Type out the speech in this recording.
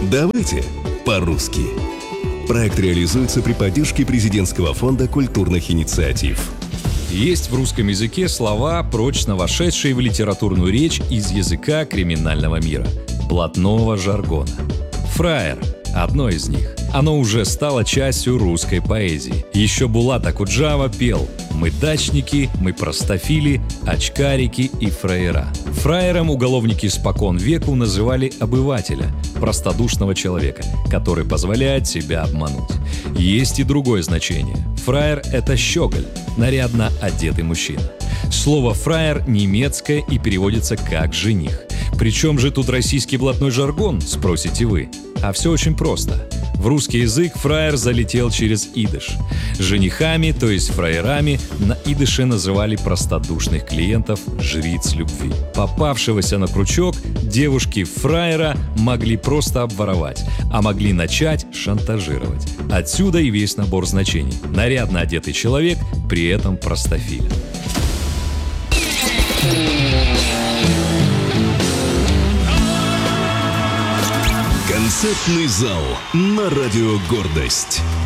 Давайте по-русски. Проект реализуется при поддержке Президентского фонда культурных инициатив. Есть в русском языке слова, прочно вошедшие в литературную речь из языка криминального мира, блатного жаргона. «Фраер» — одно из них. Оно уже стало частью русской поэзии. Еще Булат Акуджава пел: «Мы дачники, мы простофили, очкарики и фраера». Фраером уголовники спокон веку называли обывателя, простодушного человека, который позволяет себя обмануть. Есть и другое значение. Фраер — это щеголь, нарядно одетый мужчина. Слово «фраер» немецкое и переводится как «жених». Причем же тут российский блатной жаргон, спросите вы? А все очень просто. В русский язык фраер залетел через идыш. Женихами, то есть фраерами, на идыше называли простодушных клиентов, жриц любви. Попавшегося на крючок девушки фраера могли просто обворовать, а могли начать шантажировать. Отсюда и весь набор значений. Нарядно одетый человек, при этом простофиля. Концертный зал на радио «Гордость».